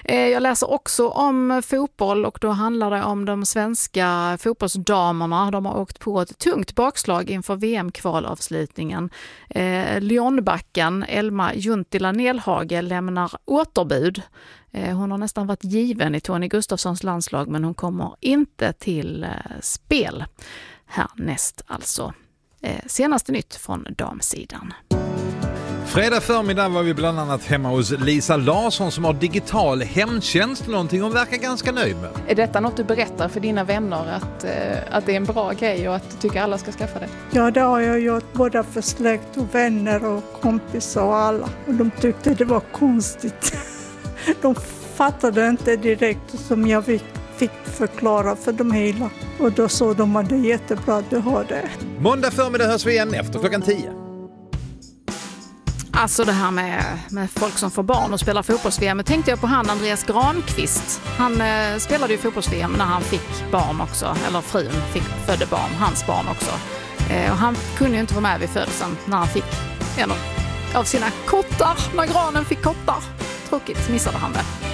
Jag läser också om fotboll och då handlar det om de svenska fotbollsdamerna. De har åkt på ett tungt bakslag inför VM-kvalavslutningen. Lyonbacken Elma Juntila Nelhage lämnar återbud. Hon har nästan varit given i Tony Gustafssons landslag, men hon kommer inte till spel härnäst alltså. Senaste nytt från damsidan. Fredag förmiddag var vi bland annat hemma hos Lisa Larsson som har digital hemtjänst, någonting hon verkar ganska nöjd med. Är detta något du berättar för dina vänner att det är en bra grej och att du tycker alla ska skaffa det? Ja, det har jag gjort både för släkt och vänner och kompisar och alla. Och de tyckte det var konstigt. De fattade inte direkt som jag fick förklara för dem hela. Och då sa de att det är jättebra att du har det. Måndag förmiddag hörs vi igen efter 10:00. Alltså det här med folk som får barn och spelar fotbolls-VM. Tänkte jag på Andreas Granqvist. Han spelade ju fotbolls-VM när han fick barn också. Eller frun födde barn, hans barn också. Och han kunde ju inte vara med vid födelsen när han fick en av sina kottar. När granen fick kottar. Tråkigt, missade han det.